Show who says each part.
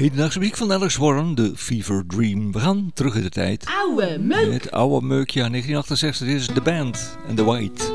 Speaker 1: Hedendaagse muziek van Alex Warren, de Fever Dream. We gaan terug in de tijd.
Speaker 2: Oude meuk.
Speaker 1: Het oude meuk, ja, 1968. Dit is The Band and The White.